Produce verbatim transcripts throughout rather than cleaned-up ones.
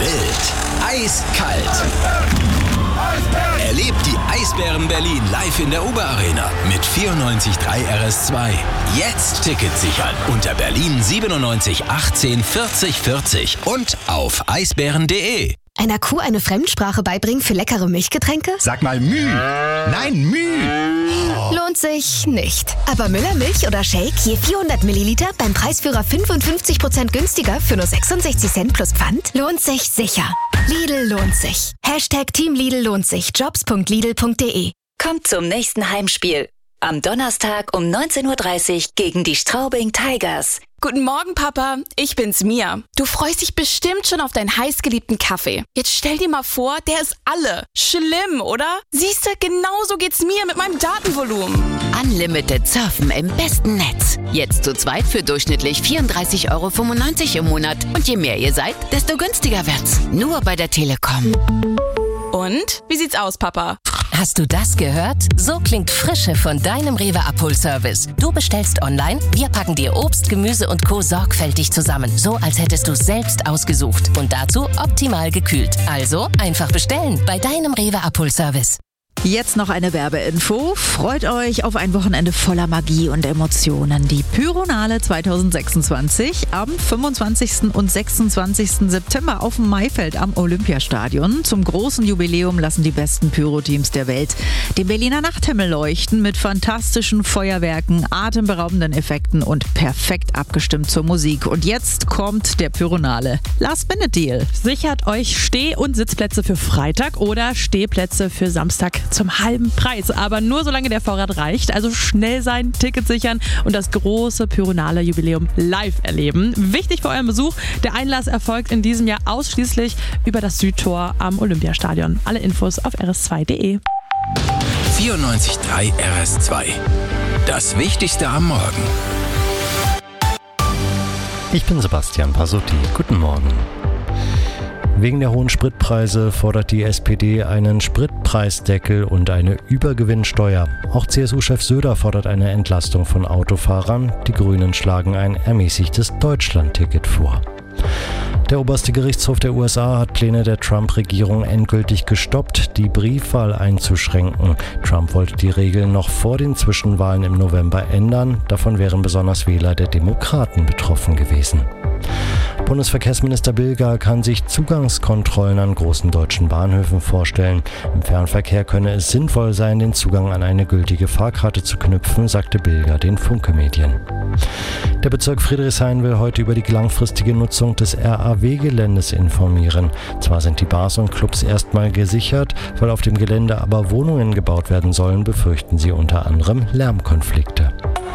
Gegrillt. Eiskalt. Erlebt die Eisbären Berlin live in der Uber Arena mit vierundneunzig Komma drei R S zwei. Jetzt Tickets sichern unter Berlin siebenundneunzig achtzehn vierzig vierzig und auf eisbären punkt de. Einer Kuh eine Fremdsprache beibringen für leckere Milchgetränke? Sag mal Müh. Nein, Müh. Lohnt sich nicht. Aber Müller Milch oder Shake je vierhundert Milliliter beim Preisführer fünfundfünfzig Prozent günstiger für nur sechsundsechzig Cent plus Pfand? Lohnt sich sicher. Lidl lohnt sich. Hashtag Team Lidl lohnt sich. jobs punkt lidl punkt de. Kommt zum nächsten Heimspiel. Am Donnerstag um neunzehn Uhr dreißig gegen die Straubing Tigers. Guten Morgen, Papa. Ich bin's, Mia. Du freust dich bestimmt schon auf deinen heißgeliebten Kaffee. Jetzt stell dir mal vor, der ist alle. Schlimm, oder? Siehste, genauso geht's mir mit meinem Datenvolumen. Unlimited Surfen im besten Netz. Jetzt zu zweit für durchschnittlich vierunddreißig Euro fünfundneunzig im Monat. Und je mehr ihr seid, desto günstiger wird's. Nur bei der Telekom. Und? Wie sieht's aus, Papa? Hast du das gehört? So klingt Frische von deinem Rewe Abholservice. Du bestellst online, wir packen dir Obst, Gemüse und Co. sorgfältig zusammen. So, als hättest du selbst ausgesucht. Und dazu optimal gekühlt. Also einfach bestellen bei deinem Rewe Abholservice. Jetzt noch eine Werbeinfo. Freut euch auf ein Wochenende voller Magie und Emotionen. Die Pyronale zwanzig sechsundzwanzig am fünfundzwanzigsten und sechsundzwanzigsten September auf dem Maifeld am Olympiastadion. Zum großen Jubiläum lassen die besten Pyro-Teams der Welt den Berliner Nachthimmel leuchten mit fantastischen Feuerwerken, atemberaubenden Effekten und perfekt abgestimmt zur Musik. Und jetzt kommt der Pyronale Last-Minute-Deal. Sichert euch Steh- und Sitzplätze für Freitag oder Stehplätze für Samstag zum halben Preis, aber nur solange der Vorrat reicht. Also schnell sein, Ticket sichern und das große Pyronale Jubiläum live erleben. Wichtig für euren Besuch, der Einlass erfolgt in diesem Jahr ausschließlich über das Südtor am Olympiastadion. Alle Infos auf r s zwei punkt de. vierundneunzig Komma drei R S zwei. Das Wichtigste am Morgen. Ich bin Sebastian Pasotti. Guten Morgen. Wegen der hohen Spritpreise fordert die S P D einen Spritpreisdeckel und eine Übergewinnsteuer. Auch C S U-Chef Söder fordert eine Entlastung von Autofahrern. Die Grünen schlagen ein ermäßigtes Deutschland-Ticket vor. Der oberste Gerichtshof der U S A hat Pläne der Trump-Regierung endgültig gestoppt, die Briefwahl einzuschränken. Trump wollte die Regeln noch vor den Zwischenwahlen im November ändern. Davon wären besonders Wähler der Demokraten betroffen gewesen. Bundesverkehrsminister Bilger kann sich Zugangskontrollen an großen deutschen Bahnhöfen vorstellen. Im Fernverkehr könne es sinnvoll sein, den Zugang an eine gültige Fahrkarte zu knüpfen, sagte Bilger den Funke-Medien. Der Bezirk Friedrichshain will heute über die langfristige Nutzung des R A W-Geländes informieren. Zwar sind die Bars und Clubs erstmal gesichert, weil auf dem Gelände aber Wohnungen gebaut werden sollen, befürchten sie unter anderem Lärmkonflikte.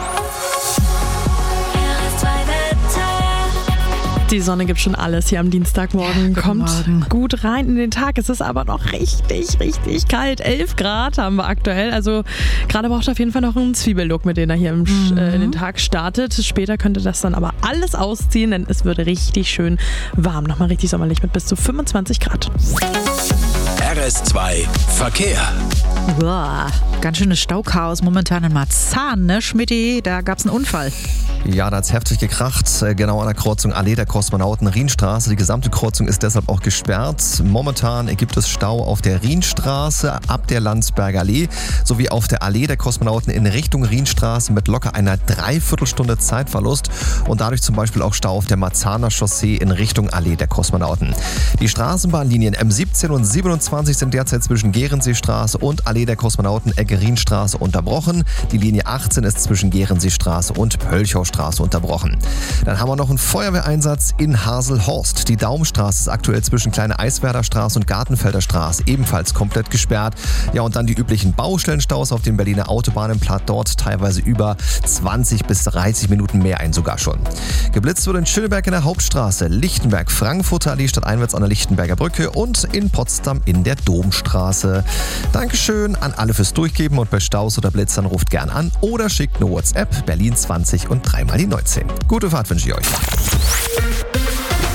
Die Sonne gibt schon alles hier am Dienstagmorgen. Ja, Kommt Morgen. gut rein in den Tag. Es ist aber noch richtig, richtig kalt. elf Grad haben wir aktuell. Also gerade braucht er auf jeden Fall noch einen Zwiebellook, mit dem er hier im, mhm. äh, in den Tag startet. Später könnte das dann aber alles ausziehen, denn es wird richtig schön warm. Nochmal richtig sommerlich mit bis zu fünfundzwanzig Grad. R S zwei Verkehr. Boah, ganz schönes Stauchaos momentan in Marzahn, ne, Schmidti? Da gab's einen Unfall. Ja, da hat's heftig gekracht, genau an der Kreuzung Allee der Kosmonauten Rienstraße. Die gesamte Kreuzung ist deshalb auch gesperrt. Momentan gibt es Stau auf der Rienstraße ab der Landsberger Allee sowie auf der Allee der Kosmonauten in Richtung Rienstraße mit locker einer Dreiviertelstunde Zeitverlust und dadurch zum Beispiel auch Stau auf der Marzahner Chaussee in Richtung Allee der Kosmonauten. Die Straßenbahnlinien M siebzehn und siebenundzwanzig sind derzeit zwischen Gehrenseestraße und Allee der Kosmonauten Ecke Rienstraße unterbrochen. Die Linie achtzehn ist zwischen Gehrenseestraße und Pölchaustraße unterbrochen. Dann haben wir noch einen Feuerwehreinsatz in Haselhorst. Die Daumenstraße ist aktuell zwischen Kleine Eiswerder Straße und Gartenfelder Straße ebenfalls komplett gesperrt. Ja, und dann die üblichen Baustellenstaus auf den Berliner Autobahnen, platt dort teilweise über zwanzig bis dreißig Minuten mehr ein sogar schon. Geblitzt wurde in Schöneberg in der Hauptstraße, Lichtenberg, Frankfurter Allee stadteinwärts an der Lichtenberger Brücke und in Potsdam in der Domstraße. Dankeschön an alle fürs Durchgeben und bei Staus oder Blitzern ruft gern an oder schickt eine WhatsApp Berlin zwanzig und dreimal die neunzehn. Gute Fahrt wünsche ich euch.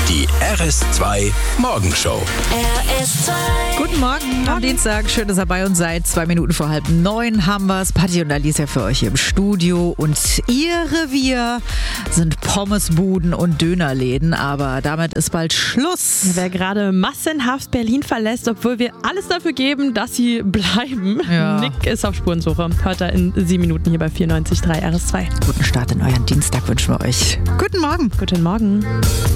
Die R S zwei Morgenshow. R S zwei. Guten Morgen am Dienstag. Schön, dass ihr bei uns seid. Zwei Minuten vor halb neun haben wir es. Patti und Alicia für euch hier im Studio. Und ihr Revier sind Pommesbuden und Dönerläden. Aber damit ist bald Schluss. Wer gerade massenhaft Berlin verlässt, obwohl wir alles dafür geben, dass sie bleiben. Ja. Nick ist auf Spurensuche. Hört er in sieben Minuten hier bei vierundneunzig Komma drei R S zwei. Guten Start in euren Dienstag wünschen wir euch. Guten Morgen. Guten Morgen.